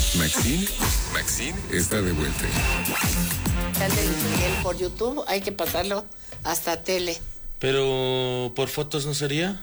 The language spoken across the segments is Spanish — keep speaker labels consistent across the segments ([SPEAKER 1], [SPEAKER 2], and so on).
[SPEAKER 1] Maxine está de vuelta.
[SPEAKER 2] Sale Miguel por YouTube, hay que pasarlo hasta tele.
[SPEAKER 3] Pero por fotos no sería.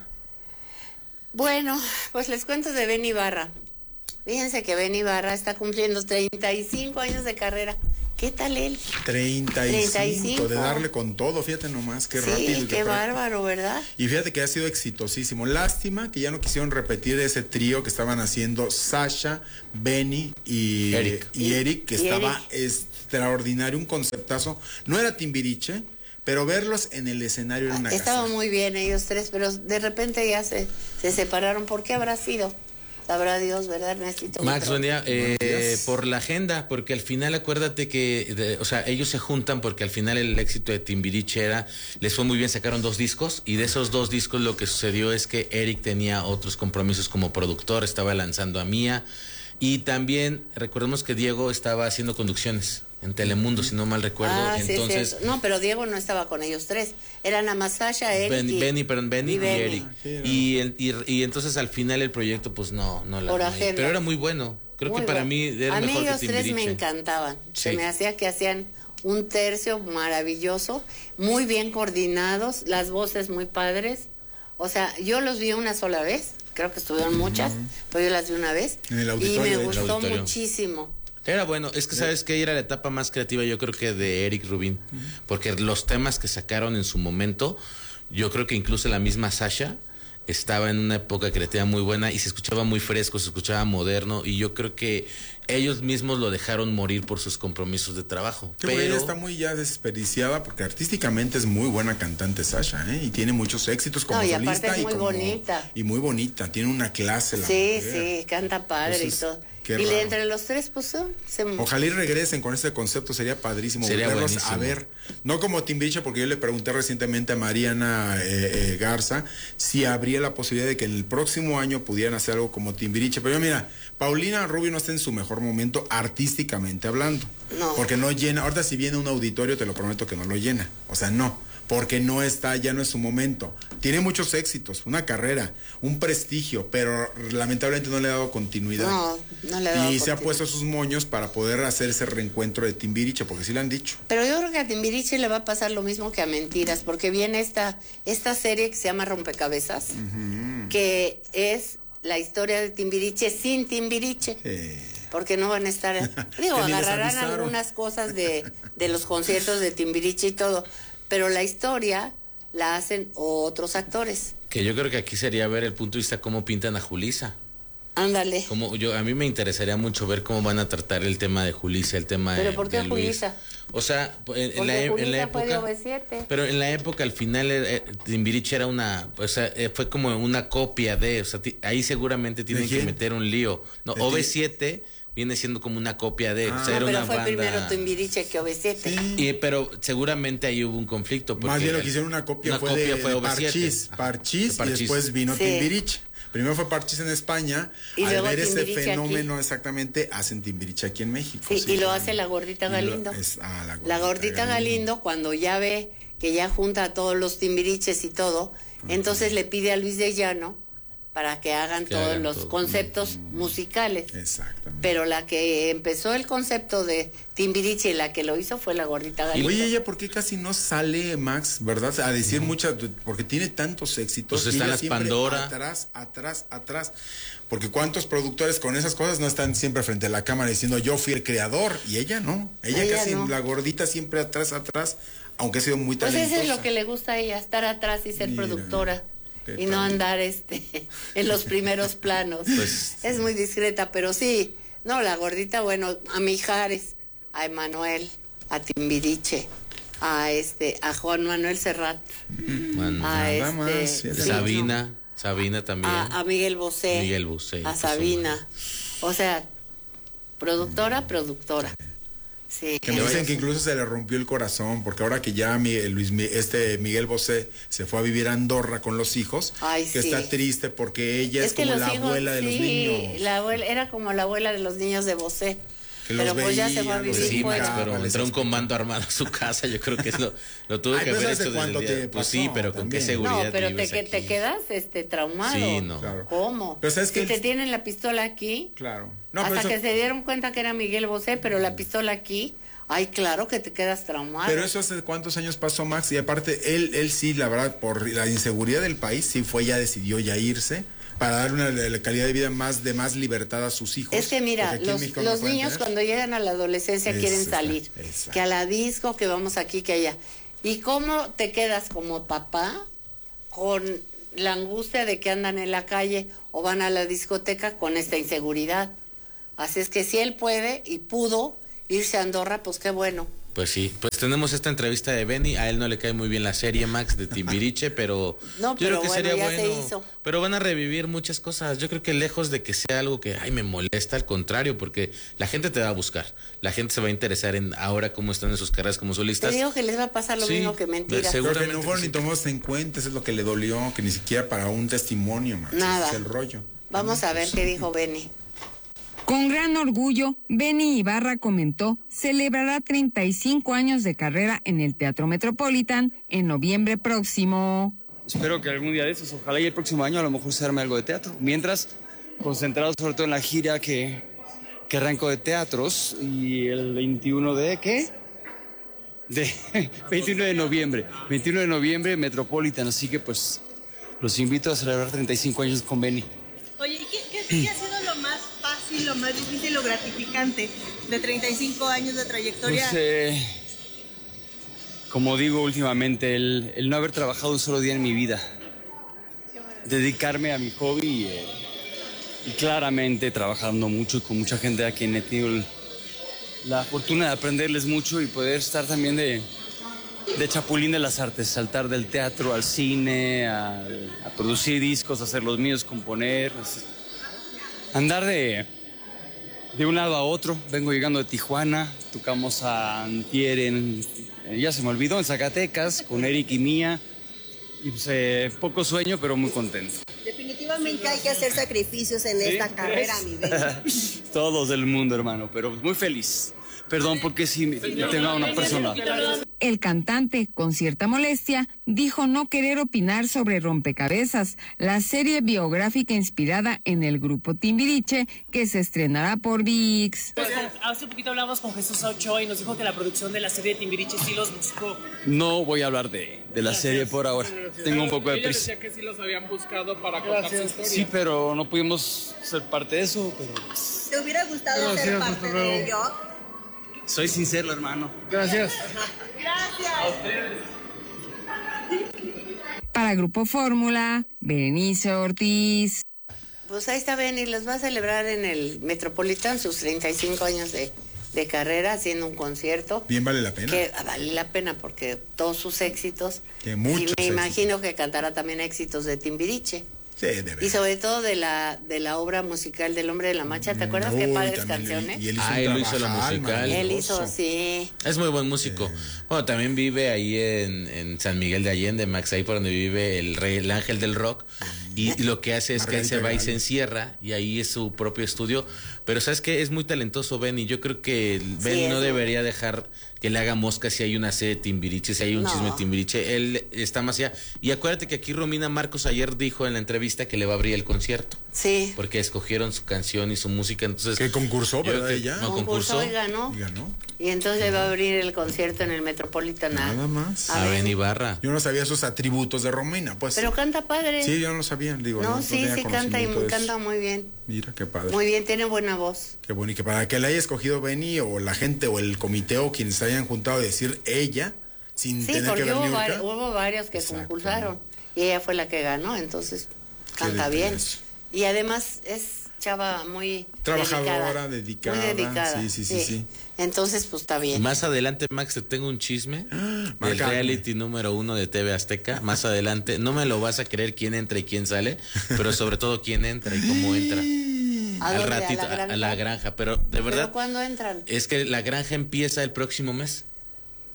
[SPEAKER 2] Bueno, pues les cuento de Ben Ibarra. Fíjense que Ben Ibarra está cumpliendo 35 años de carrera. ¿Qué tal él?
[SPEAKER 4] 35 de darle con todo, fíjate nomás, qué rápido.
[SPEAKER 2] Sí, qué bárbaro, ¿verdad?
[SPEAKER 4] Y fíjate que ha sido exitosísimo. Lástima que ya no quisieron repetir ese trío que estaban haciendo Sasha, Benny y Eric, que estaba extraordinario, un conceptazo. No era Timbiriche, pero verlos en el escenario era una
[SPEAKER 2] Estaba
[SPEAKER 4] gozada.
[SPEAKER 2] muy bien ellos tres, pero de repente ya se separaron. ¿Por qué habrá sido? Sabrá Dios, ¿verdad, Ernesto?
[SPEAKER 3] Max, buen día. Por la agenda, porque al final acuérdate que, ellos se juntan porque al final el éxito de Timbiriche les fue muy bien, sacaron 2 discos y de esos 2 discos lo que sucedió es que Eric tenía otros compromisos como productor, estaba lanzando a Mía y también recordemos que Diego estaba haciendo conducciones en Telemundo, si no mal recuerdo. Entonces,
[SPEAKER 2] sí, no, pero Diego no estaba con ellos tres, eran nada más Sasha, Eric
[SPEAKER 3] Benny y Eric. Y entonces al final el proyecto pues no pero era muy bueno. Creo muy que para mí era mejor que Timbiriche. A mí ellos tres me encantaban.
[SPEAKER 2] Sí. Se me hacía que hacían un tercio maravilloso, muy bien coordinados, las voces muy padres. O sea, yo los vi una sola vez, creo que estuvieron muchas, pero yo las vi una vez
[SPEAKER 4] en el
[SPEAKER 2] y me gustó muchísimo.
[SPEAKER 3] Era bueno, es que sabes que era la etapa más creativa yo creo que de Eric Rubin, porque los temas que sacaron en su momento, yo creo que incluso la misma Sasha estaba en una época creativa muy buena y se escuchaba muy fresco, se escuchaba moderno y yo creo que ellos mismos lo dejaron morir por sus compromisos de trabajo.
[SPEAKER 4] Pero ella está muy ya desperdiciada porque artísticamente es muy buena cantante Sasha, y tiene muchos éxitos como
[SPEAKER 2] y
[SPEAKER 4] solista
[SPEAKER 2] aparte es muy bonita.
[SPEAKER 4] Y muy bonita, tiene una clase la mujer.
[SPEAKER 2] Sí, canta padre. Entonces, y todo. Y entre los tres, pues,
[SPEAKER 4] ojalá y regresen con este concepto, sería padrísimo.
[SPEAKER 3] Sería
[SPEAKER 4] volverlos a ver. No como Timbiriche, porque yo le pregunté recientemente a Mariana Garza si habría la posibilidad de que en el próximo año pudieran hacer algo como Timbiriche. Pero mira, Paulina Rubio no está en su mejor momento artísticamente hablando.
[SPEAKER 2] No.
[SPEAKER 4] Porque no llena. Ahorita si viene un auditorio, te lo prometo que no lo llena. O sea, no. Porque no está, ya no es su momento. Tiene muchos éxitos, una carrera, un prestigio, pero lamentablemente no le ha dado continuidad.
[SPEAKER 2] No le ha dado continuidad.
[SPEAKER 4] Se ha puesto sus moños para poder hacer ese reencuentro de Timbiriche, porque sí le han dicho.
[SPEAKER 2] Pero yo creo que a Timbiriche le va a pasar lo mismo que a Mentiras, porque viene esta serie que se llama Rompecabezas, que es la historia de Timbiriche sin Timbiriche. Porque no van a estar, agarrarán algunas cosas de los conciertos de Timbiriche y todo, pero la historia la hacen otros actores.
[SPEAKER 3] Que yo creo que aquí sería ver el punto de vista cómo pintan a Julissa.
[SPEAKER 2] Ándale.
[SPEAKER 3] A mí me interesaría mucho ver cómo van a tratar el tema de Julissa, el tema
[SPEAKER 2] ¿Pero por qué Julissa?
[SPEAKER 3] O sea, en la época
[SPEAKER 2] fue de OV7.
[SPEAKER 3] Pero en la época al final Timbiriche era fue como una copia de, ahí seguramente tienen que meter un lío. No, OV7 viene siendo como una copia de... era
[SPEAKER 2] pero
[SPEAKER 3] una
[SPEAKER 2] fue
[SPEAKER 3] banda...
[SPEAKER 2] primero Timbiriche que OV7.
[SPEAKER 3] Sí. Pero seguramente ahí hubo un conflicto.
[SPEAKER 4] Más bien lo que hicieron una copia fue de Parchís y después vino Timbiriche. Primero fue Parchís en España, y al ver ese fenómeno aquí. Exactamente, hacen Timbiriche aquí en México.
[SPEAKER 2] Sí, y lo hace la Gordita Galindo. La Gordita Galindo, cuando ya ve que ya junta a todos los Timbiriches y todo, entonces le pide a Luis de Llano para que hagan todos los conceptos musicales.
[SPEAKER 4] Exactamente.
[SPEAKER 2] Pero la que empezó el concepto de Timbiriche y la que lo hizo fue la Gordita Galindo.
[SPEAKER 4] Oye, ella, ¿por qué casi no sale, Max, verdad? A decir muchas, porque tiene tantos éxitos.
[SPEAKER 3] Pues están las Pandora.
[SPEAKER 4] Atrás. Porque cuántos productores con esas cosas no están siempre frente a la cámara diciendo yo fui el creador, y ella no. Ella casi, no. La Gordita siempre atrás, aunque ha sido muy talentosa.
[SPEAKER 2] Pues eso es lo que le gusta a ella, estar atrás y ser productora. Y no andar en los primeros planos.
[SPEAKER 3] Pues,
[SPEAKER 2] es muy discreta, pero sí. No, la Gordita, bueno, a Mijares, a Emanuel, a Timbiriche, a Juan Manuel Serrat,
[SPEAKER 3] Sabina también.
[SPEAKER 2] A Miguel Bosé. A Sabina. O sea, productora. Sí.
[SPEAKER 4] Que me dicen que incluso se le rompió el corazón, porque ahora que ya Miguel Bosé se fue a vivir a Andorra con los hijos, está triste porque ella es como la abuela de los niños.
[SPEAKER 2] La abuela, era como la abuela de los niños de Bosé. Pero pues ya se va a vivir
[SPEAKER 3] Pues sí, Max,
[SPEAKER 2] fuera.
[SPEAKER 3] pero entró un comando armado a su casa, yo creo que lo tuvo que haber hecho desde el día. Pues sí, pero con qué seguridad.
[SPEAKER 2] No, pero
[SPEAKER 3] vives
[SPEAKER 2] te
[SPEAKER 3] aquí?
[SPEAKER 2] quedas traumado.
[SPEAKER 3] Sí, no.
[SPEAKER 4] Claro.
[SPEAKER 2] ¿Cómo?
[SPEAKER 4] Pero ¿sabes
[SPEAKER 2] si
[SPEAKER 4] qué?
[SPEAKER 2] te tienen la pistola aquí,
[SPEAKER 4] Claro. No,
[SPEAKER 2] hasta
[SPEAKER 4] pero
[SPEAKER 2] que se dieron cuenta que era Miguel Bosé, pero la pistola aquí, ay, claro que te quedas traumado.
[SPEAKER 4] Pero eso hace cuántos años pasó, Max, y aparte él sí, la verdad, por la inseguridad del país, sí decidió ya irse para dar una calidad de vida de más libertad a sus hijos.
[SPEAKER 2] Es que mira, los niños cuando llegan a la adolescencia quieren salir, que a la disco, que vamos aquí, que allá. ¿Y cómo te quedas como papá con la angustia de que andan en la calle o van a la discoteca con esta inseguridad? Así es que si él puede y pudo irse a Andorra, pues qué bueno.
[SPEAKER 3] Pues sí, pues tenemos esta entrevista de Benny, a él no le cae muy bien la serie, Max, de Timbiriche, pero
[SPEAKER 2] no,
[SPEAKER 3] yo creo que
[SPEAKER 2] bueno,
[SPEAKER 3] sería
[SPEAKER 2] ya
[SPEAKER 3] bueno.
[SPEAKER 2] se hizo.
[SPEAKER 3] Pero van a revivir muchas cosas, yo creo que lejos de que sea algo que, me molesta, al contrario, porque la gente te va a buscar, la gente se va a interesar en ahora cómo están en sus carreras como solistas.
[SPEAKER 2] Te digo que les va a pasar lo mismo que Mentiras.
[SPEAKER 4] Seguramente. Pero que no fueron ni tomados en cuenta, eso es lo que le dolió, que ni siquiera para un testimonio, Max.
[SPEAKER 2] Nada.
[SPEAKER 4] Ese es el rollo.
[SPEAKER 2] Vamos a ver qué dijo Benny.
[SPEAKER 1] Con gran orgullo, Benny Ibarra comentó, celebrará 35 años de carrera en el Teatro Metropolitan en noviembre próximo.
[SPEAKER 5] Espero que algún día de esos, ojalá y el próximo año a lo mejor se arme algo de teatro. Mientras, concentrado sobre todo en la gira que arranco de teatros y el 21 de ¿qué? 21 de noviembre. 21 de noviembre, Metropolitan, así que pues los invito a celebrar 35 años con Benny.
[SPEAKER 6] Oye, ¿qué ha sido lo más fácil, lo más difícil, lo gratificante de 35 años de trayectoria?
[SPEAKER 5] Pues, como digo últimamente, el no haber trabajado un solo día en mi vida. Dedicarme a mi hobby y claramente trabajando mucho con mucha gente a quien he tenido la fortuna de aprenderles mucho y poder estar también de chapulín de las artes, saltar del teatro al cine, a producir discos, hacer los míos, componer, andar de un lado a otro. Vengo llegando de Tijuana, tocamos a antier ya se me olvidó, en Zacatecas, con Eric y Mía, y pues, poco sueño, pero muy contento.
[SPEAKER 6] Definitivamente hay que hacer sacrificios en esta carrera, mi Benny.
[SPEAKER 5] Todos del mundo, hermano, pero muy feliz. Perdón, porque sí, tengo a una persona.
[SPEAKER 1] El cantante, con cierta molestia, dijo no querer opinar sobre Rompecabezas, la serie biográfica inspirada en el grupo Timbiriche que se estrenará por ViX.
[SPEAKER 7] Hace poquito hablamos con Jesús Ochoa y nos dijo que la producción de la serie de Timbiriche sí los buscó.
[SPEAKER 5] No voy a hablar de la serie por ahora. Tengo un poco de prisa.
[SPEAKER 8] Ella decía que sí los habían buscado para contar su historia.
[SPEAKER 5] Sí, pero no pudimos ser parte de eso. Pero
[SPEAKER 6] ¿Te hubiera gustado ser parte de ello?
[SPEAKER 5] soy sincero, hermano.
[SPEAKER 8] Gracias.
[SPEAKER 1] Para Grupo Fórmula, Berenice Ortiz.
[SPEAKER 2] Pues ahí está Benny, los va a celebrar en el Metropolitan sus 35 años de carrera haciendo un concierto.
[SPEAKER 4] Bien vale la pena.
[SPEAKER 2] Que vale la pena porque todos sus éxitos.
[SPEAKER 4] Que muchos
[SPEAKER 2] y me
[SPEAKER 4] éxitos.
[SPEAKER 2] imagino que cantará también éxitos de Timbiriche.
[SPEAKER 4] Sí, de verdad.
[SPEAKER 2] Y sobre todo de la obra musical del Hombre de la Mancha. ¿Te acuerdas qué padres canciones?
[SPEAKER 4] Y él
[SPEAKER 3] Él hizo la
[SPEAKER 4] trabajal
[SPEAKER 3] musical.
[SPEAKER 2] Él hizo,
[SPEAKER 4] maravilloso.
[SPEAKER 2] sí.
[SPEAKER 3] Es muy buen músico. Bueno, también vive ahí en San Miguel de Allende, Max, ahí por donde vive el ángel del rock. Y lo que hace es que él se va y se encierra, y ahí es su propio estudio. Pero ¿sabes qué? Es muy talentoso Benny. Yo creo que Benny no debería dejar que le haga mosca si hay una serie de Timbiriche, si hay un chisme de Timbiriche. Él está más allá. Y acuérdate que aquí Romina Marcos ayer dijo en la entrevista que le va a abrir el concierto.
[SPEAKER 2] Sí.
[SPEAKER 3] Porque escogieron su canción y su música, entonces...
[SPEAKER 4] Que concursó, ¿verdad? Ella.
[SPEAKER 3] No,
[SPEAKER 2] Concursó y ganó.
[SPEAKER 4] Y ganó.
[SPEAKER 2] Y entonces le va a abrir el concierto en el Metropolitan.
[SPEAKER 4] Nada más.
[SPEAKER 3] A Benny Ibarra.
[SPEAKER 4] Yo no sabía esos atributos de Romina, pues.
[SPEAKER 2] Pero canta padre.
[SPEAKER 4] Sí, yo no lo sabía, digo.
[SPEAKER 2] No, sí,
[SPEAKER 4] tenía
[SPEAKER 2] sí canta y
[SPEAKER 4] conocimiento de eso.
[SPEAKER 2] canta muy bien.
[SPEAKER 4] Mira, qué padre.
[SPEAKER 2] Muy bien, tiene buena voz.
[SPEAKER 4] Qué bueno. Y que para que la haya escogido Benny o la gente o el comité o quienes se hayan juntado a decir ella, sin
[SPEAKER 2] Sí,
[SPEAKER 4] tener que
[SPEAKER 2] porque
[SPEAKER 4] ver
[SPEAKER 2] hubo varios que
[SPEAKER 4] Exacto.
[SPEAKER 2] concursaron. Y ella fue la que ganó, entonces canta bien.
[SPEAKER 4] detallazo.
[SPEAKER 2] Y además es chava muy
[SPEAKER 4] Trabajadora,
[SPEAKER 2] Muy
[SPEAKER 4] dedicada.
[SPEAKER 2] dedicada.
[SPEAKER 4] Sí.
[SPEAKER 2] Entonces, pues está bien.
[SPEAKER 3] Más adelante, Max, te tengo un chisme del
[SPEAKER 4] marcadme.
[SPEAKER 3] reality número 1 de TV Azteca. Más adelante, no me lo vas a creer quién entra y quién sale, pero sobre todo quién entra y cómo entra.
[SPEAKER 2] ¿A
[SPEAKER 3] Al
[SPEAKER 2] dónde?
[SPEAKER 3] ratito, a la granja, pero de verdad
[SPEAKER 2] ¿Pero cuándo entran?
[SPEAKER 3] es que la granja empieza el próximo mes.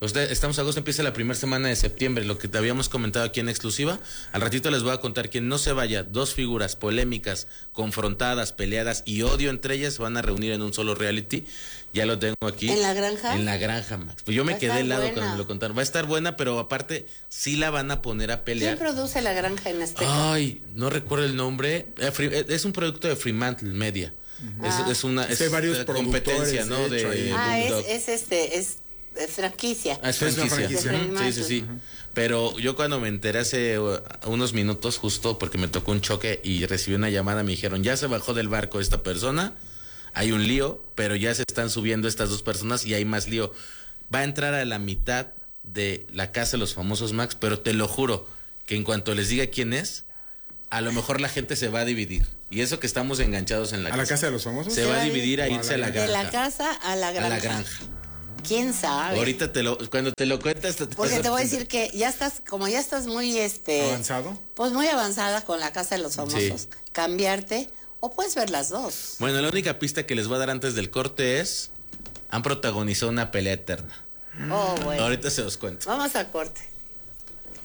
[SPEAKER 3] Estamos en agosto, empieza la primera semana de septiembre, lo que te habíamos comentado aquí en exclusiva. Al ratito les voy a contar que no se vaya, 2 figuras polémicas, confrontadas, peleadas y odio entre ellas se van a reunir en un solo reality. Ya lo tengo aquí.
[SPEAKER 2] ¿En la granja?
[SPEAKER 3] En la granja, Max. Pues yo me quedé helado cuando me lo contaron. Va a estar buena, pero aparte sí la van a poner a pelear.
[SPEAKER 2] ¿Quién produce la granja en Azteca?
[SPEAKER 3] Ay, no recuerdo el nombre. Es un producto de Fremantle Media. Es una
[SPEAKER 4] varios
[SPEAKER 3] competencia, ¿no?
[SPEAKER 2] Es franquicia.
[SPEAKER 3] Es franquicia. Sí. Pero yo cuando me enteré hace unos minutos, justo porque me tocó un choque y recibí una llamada, me dijeron, ya se bajó del barco esta persona, hay un lío, pero ya se están subiendo estas 2 personas y hay más lío. Va a entrar a la mitad de la casa de los famosos, Max, pero te lo juro que en cuanto les diga quién es, a lo mejor la gente se va a dividir. Y eso que estamos enganchados en la casa.
[SPEAKER 4] ¿A la casa de los famosos?
[SPEAKER 3] Se va a dividir a irse a la granja.
[SPEAKER 2] De la casa a la granja.
[SPEAKER 3] A la granja.
[SPEAKER 2] ¿Quién sabe?
[SPEAKER 3] Ahorita cuando te lo cuentas...
[SPEAKER 2] Porque te voy a decir que ya estás muy
[SPEAKER 4] ¿avanzado?
[SPEAKER 2] Pues muy avanzada con la casa de los famosos. Sí. Cambiarte, o puedes ver las 2.
[SPEAKER 3] Bueno, la única pista que les voy a dar antes del corte es... Han protagonizado una pelea eterna.
[SPEAKER 2] Oh, bueno.
[SPEAKER 3] Ahorita se los cuento.
[SPEAKER 2] Vamos a corte.